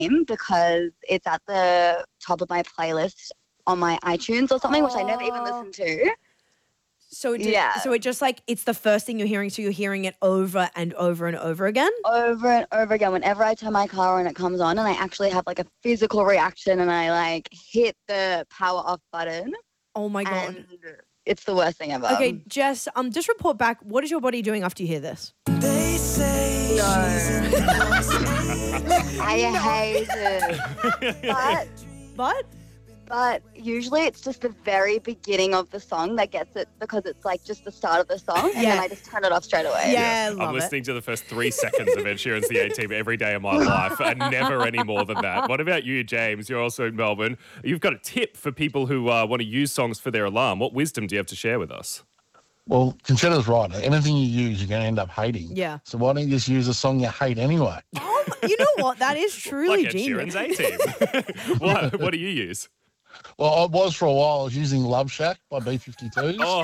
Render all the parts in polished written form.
because it's at the top of my playlist on my iTunes or something, which I never even listened to. So it just like it's the first thing you're hearing, so you're hearing it over and over and over again? Over and over again. Whenever I turn my car on, it comes on and I actually have like a physical reaction and I like hit the power off button. Oh my God. And it's the worst thing ever. Okay, Jess, just report back. What is your body doing after you hear this? They say No. I hate it. But usually it's just the very beginning of the song that gets it because it's like just the start of the song and then I just turn it off straight away. Yeah, I'm love listening to the first 3 seconds of Ed Sheeran's The A-Team every day of my life and never any more than that. What about you, James? You're also in Melbourne. You've got a tip for people who want to use songs for their alarm. What wisdom do you have to share with us? Well, Conchetta's right. Anything you use, you're going to end up hating. Yeah. So why don't you just use a song you hate anyway? Oh, you know what? That is truly Like Ed genius. Sheeran's A-Team. What do you use? Well, I was for a while. I was using Love Shack by B-52s. Oh,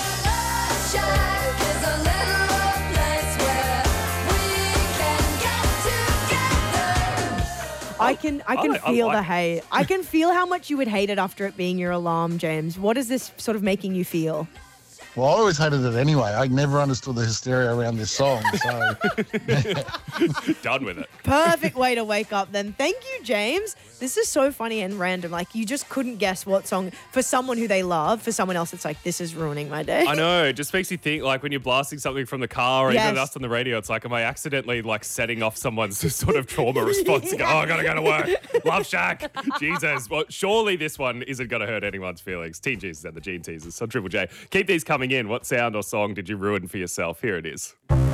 I can feel the hate. I can feel how much you would hate it after it being your alarm, James. What is this sort of making you feel? Well, I always hated it anyway. I never understood the hysteria around this song. So done with it. Perfect way to wake up then. Thank you, James. This is so funny and random. Like, you just couldn't guess what song, for someone who they love, for someone else, it's like, this is ruining my day. I know. It just makes you think, like, when you're blasting something from the car or Yes. even us on the radio, it's like, am I accidentally, like, setting off someone's sort of trauma response? Go, oh, I got to go to work. Love Shack. Jesus. Well, surely this one isn't going to hurt anyone's feelings. Teen Jesus and the Gene Teasers on Triple J. Keep these coming in. What sound or song did you ruin for yourself? Here it is.